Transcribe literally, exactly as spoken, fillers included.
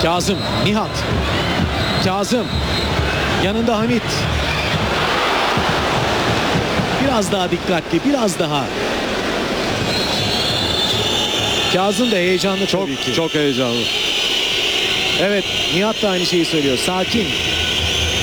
Kazım, Nihat. Kazım. Yanında Hamit. Biraz daha dikkatli, biraz daha. Kazım da heyecanlı Çok tabii ki. çok heyecanlı. Evet, Nihat da aynı şeyi söylüyor. Sakin.